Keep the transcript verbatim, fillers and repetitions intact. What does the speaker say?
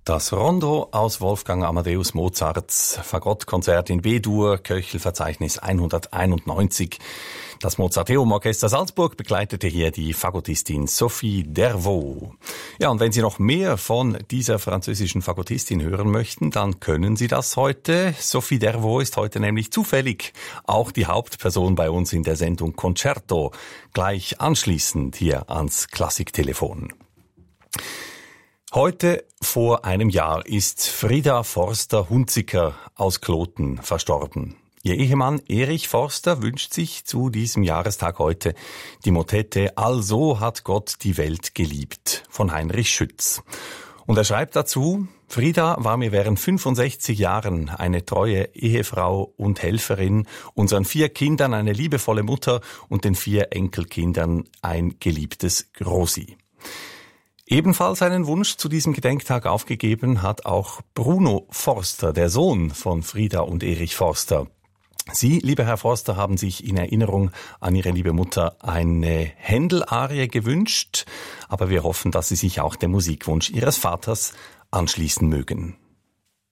Das Rondo aus Wolfgang Amadeus Mozarts Fagottkonzert in B-Dur, Köchelverzeichnis hunderteinundneunzig. Das Mozarteum-Orchester Salzburg begleitete hier die Fagottistin Sophie Dervaux. Ja, und wenn Sie noch mehr von dieser französischen Fagottistin hören möchten, dann können Sie das heute. Sophie Dervaux ist heute nämlich zufällig auch die Hauptperson bei uns in der Sendung Concerto, gleich anschließend hier ans Klassiktelefon. Heute vor einem Jahr ist Frieda Forster-Hunziker aus Kloten verstorben. Ihr Ehemann Erich Forster wünscht sich zu diesem Jahrestag heute die Motette Also hat Gott die Welt geliebt von Heinrich Schütz. Und er schreibt dazu: Frieda war mir während fünfundsechzig Jahren eine treue Ehefrau und Helferin, unseren vier Kindern eine liebevolle Mutter und den vier Enkelkindern ein geliebtes Grossi. Ebenfalls einen Wunsch zu diesem Gedenktag aufgegeben hat auch Bruno Forster, der Sohn von Frieda und Erich Forster. Sie, lieber Herr Forster, haben sich in Erinnerung an Ihre liebe Mutter eine Händel-Arie gewünscht, aber wir hoffen, dass Sie sich auch dem Musikwunsch Ihres Vaters anschließen mögen.